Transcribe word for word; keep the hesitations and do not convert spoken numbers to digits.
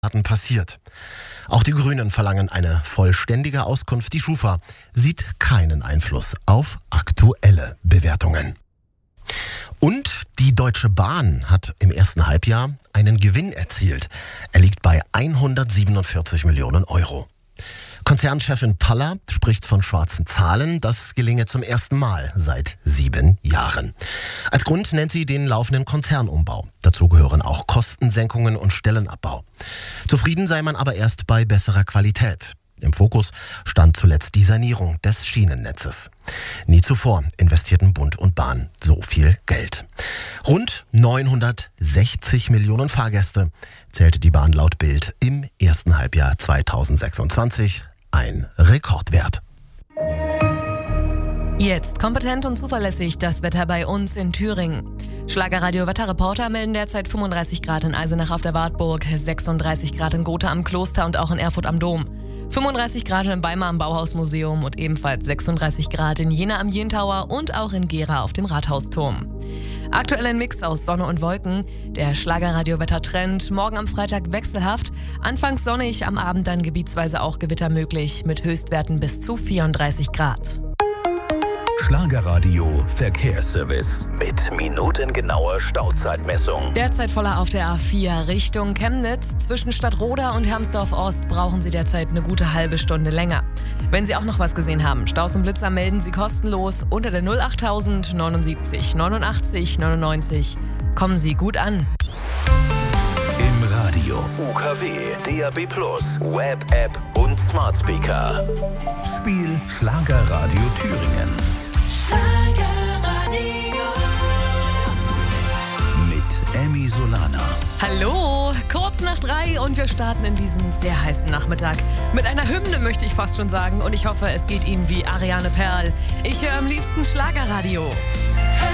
passiert. Auch die Grünen verlangen eine vollständige Auskunft. Die Schufa sieht keinen Einfluss auf aktuelle Bewertungen. Und die Deutsche Bahn hat im ersten Halbjahr einen Gewinn erzielt. Er liegt bei hundertsiebenundvierzig Millionen Euro. Konzernchefin Paller spricht von schwarzen Zahlen. Das gelinge zum ersten Mal seit sieben Jahren. Als Grund nennt sie den laufenden Konzernumbau. Dazu gehören auch Kostensenkungen und Stellenabbau. Zufrieden sei man aber erst bei besserer Qualität. Im Fokus stand zuletzt die Sanierung des Schienennetzes. Nie zuvor investierten Bund und Bahn so viel Geld. Rund neunhundertsechzig Millionen Fahrgäste zählte die Bahn laut Bild im ersten Halbjahr zweitausendsechsundzwanzig. Ein Rekordwert. Jetzt kompetent und zuverlässig das Wetter bei uns in Thüringen. Schlagerradio-Wetterreporter melden derzeit fünfunddreißig Grad in Eisenach auf der Wartburg, sechsunddreißig Grad in Gotha am Kloster und auch in Erfurt am Dom. fünfunddreißig Grad in Weimar am Bauhausmuseum und ebenfalls sechsunddreißig Grad in Jena am Jentower und auch in Gera auf dem Rathausturm. Aktuell ein Mix aus Sonne und Wolken. Der Schlagerradio-Wettertrend morgen am Freitag wechselhaft. Anfangs sonnig, am Abend dann gebietsweise auch Gewitter möglich mit Höchstwerten bis zu vierunddreißig Grad. Schlagerradio Verkehrsservice mit minutengenauer Stauzeitmessung. Derzeit voller auf der A vier Richtung Chemnitz. Zwischen Stadtroda und Hermsdorf-Ost brauchen Sie derzeit eine gute halbe Stunde länger. Wenn Sie auch noch was gesehen haben, Staus und Blitzer melden Sie kostenlos unter der null achttausend neunundsiebzig neunundachtzig neunundneunzig. Kommen Sie gut an. Im Radio, U K W, D A B plus, Web-App und Smart Speaker. Spiel Schlagerradio Thüringen. Mit Emmy Solana. Hallo, kurz nach drei und wir starten in diesen sehr heißen Nachmittag. Mit einer Hymne möchte ich fast schon sagen und ich hoffe, es geht Ihnen wie Ariane Perl. Ich höre am liebsten Schlagerradio.